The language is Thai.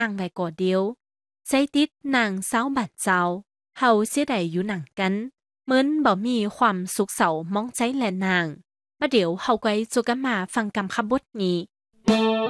นางไว้ก่อเดียวใจติดนางสาวบัดเจ้าเฮาเสียดายอยู่หนังกันเหมือนบ่มีความสุขเสามองใจแลนางประเดี๋ยวเฮาไว้จูกันมาฟังกำคำบทนี้